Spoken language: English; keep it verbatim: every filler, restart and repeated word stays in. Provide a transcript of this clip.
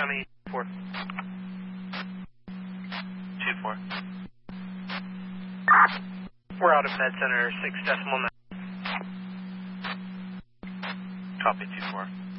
County, four. two four. We're out of Med Center, six decimal nine. Copy, two four.